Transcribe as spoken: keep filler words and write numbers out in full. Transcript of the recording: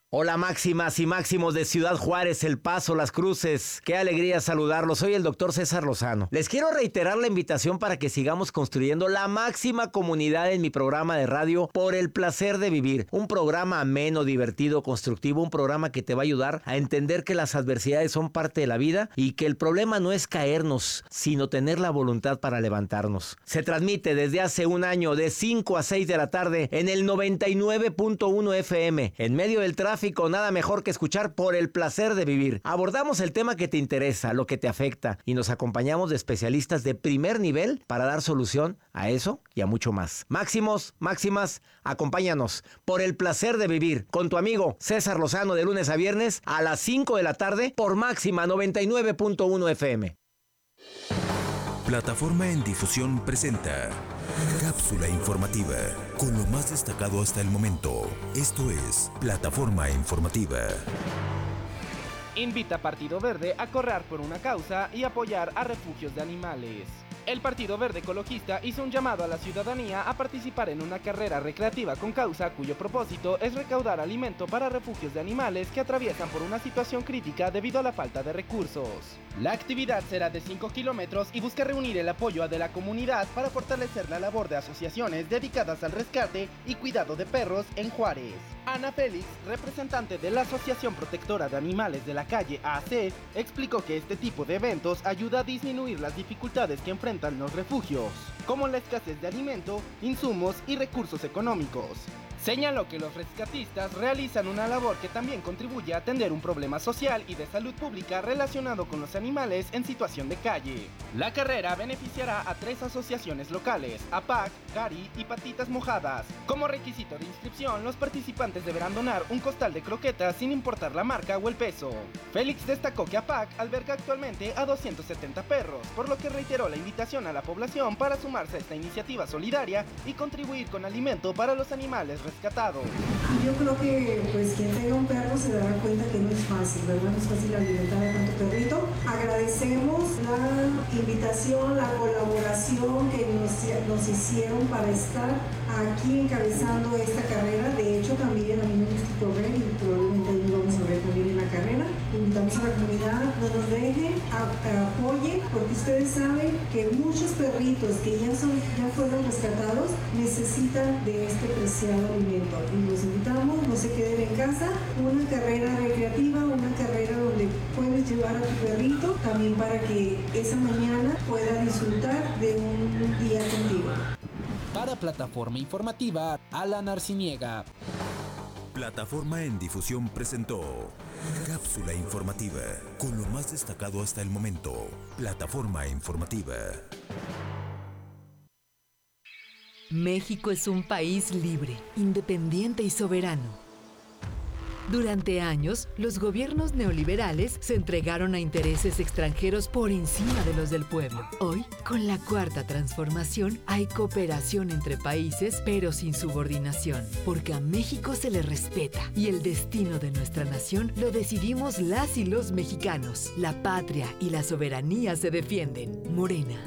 Hola máximas y máximos de Ciudad Juárez, El Paso, Las Cruces. Qué alegría saludarlos. Soy el doctor César Lozano. Les quiero reiterar la invitación para que sigamos construyendo la máxima comunidad en mi programa de radio Por el Placer de Vivir. Un programa ameno, divertido, constructivo. Un programa que te va a ayudar a entender que las adversidades son parte de la vida y que el problema no es caernos, sino tener la voluntad para levantarnos. Se transmite desde hace un año de cinco a seis de la tarde en el noventa y nueve punto uno F M. En medio del tráfico, nada mejor que escuchar Por el Placer de Vivir. Abordamos el tema que te interesa, lo que te afecta, y nos acompañamos de especialistas de primer nivel para dar solución a eso y a mucho más. Máximos, máximas, acompáñanos Por el Placer de Vivir con tu amigo César Lozano de lunes a viernes a las cinco de la tarde por Máxima noventa y nueve punto uno F M. Plataforma en Difusión presenta Cápsula Informativa, con lo más destacado hasta el momento. Esto es Plataforma Informativa. Invita a Partido Verde a correr por una causa y apoyar a refugios de animales. El Partido Verde Ecologista hizo un llamado a la ciudadanía a participar en una carrera recreativa con causa cuyo propósito es recaudar alimento para refugios de animales que atraviesan por una situación crítica debido a la falta de recursos. La actividad será de cinco kilómetros y busca reunir el apoyo de la comunidad para fortalecer la labor de asociaciones dedicadas al rescate y cuidado de perros en Juárez. Ana Félix, representante de la Asociación Protectora de Animales de la Calle A C, explicó que este tipo de eventos ayuda a disminuir las dificultades que enfrentan los refugios, como la escasez de alimento, insumos y recursos económicos. Señaló que los rescatistas realizan una labor que también contribuye a atender un problema social y de salud pública relacionado con los animales en situación de calle. La carrera beneficiará a tres asociaciones locales, A P A C, Gari y Patitas Mojadas. Como requisito de inscripción, los participantes deberán donar un costal de croquetas sin importar la marca o el peso. Félix destacó que A P A C alberga actualmente a doscientos setenta perros, por lo que reiteró la invitación a la población para sumarse a esta iniciativa solidaria y contribuir con alimento para los animales rescatados. Yo creo que pues quien tenga un perro se dará cuenta que no es fácil, ¿verdad? No es fácil alimentar a tanto perrito. Agradecemos la invitación, la colaboración que nos, nos hicieron para estar aquí encabezando esta carrera. De hecho, también a mí me gusta correr y probablemente ahí vamos a ver también en la carrera. Invitamos a la comunidad, no nos dejen, a, a apoyen, porque ustedes saben que muchos perritos que ya, son, ya fueron rescatados necesitan de este preciado alimento. Y los invitamos, no se queden en casa, una carrera recreativa, una carrera donde puedes llevar a tu perrito también para que esa mañana pueda disfrutar de un día contigo. Para Plataforma Informativa, Alan Arciniega. Plataforma en Difusión presentó Cápsula Informativa, con lo más destacado hasta el momento. Plataforma Informativa. México es un país libre, independiente y soberano. Durante años, los gobiernos neoliberales se entregaron a intereses extranjeros por encima de los del pueblo. Hoy, con la Cuarta Transformación, hay cooperación entre países, pero sin subordinación, porque a México se le respeta y el destino de nuestra nación lo decidimos las y los mexicanos. La patria y la soberanía se defienden. Morena.